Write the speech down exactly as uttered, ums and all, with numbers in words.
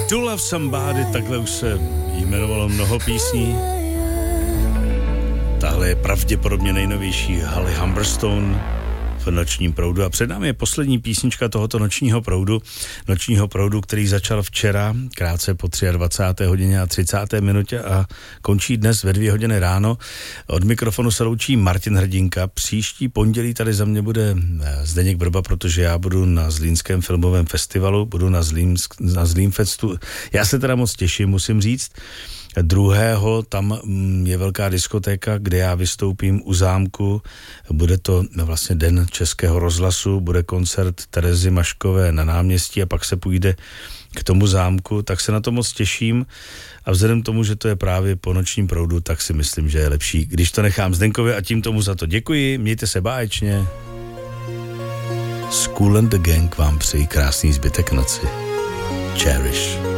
To Love Somebody, takhle už se jmenovalo mnoho písní. Tahle je pravděpodobně nejnovější Holly Humberstone v Nočním proudu a před námi je poslední písnička tohoto Nočního proudu, Nočního proudu, který začal včera, krátce po dvacáté třetí hodině a třicáté minutě a končí dnes ve dvě hodiny ráno. Od mikrofonu se loučí Martin Hrdinka. Příští pondělí tady za mě bude Zdeněk Vrba, protože já budu na Zlínském filmovém festivalu, budu na, Zlínsk, na Zlínfestu. Já se teda moc těším, musím říct. Druhého tam je velká diskotéka, kde já vystoupím u zámku. Bude to vlastně den Českého rozhlasu, bude koncert Terezy Maškové na náměstí a pak se půjde k tomu zámku, tak se na to moc těším a vzhledem k tomu, že to je právě po Nočním proudu, tak si myslím, že je lepší, když to nechám Zdenkovi a tím tomu za to děkuji, mějte se báječně. School and the Gang vám přeji krásný zbytek noci. Cherish.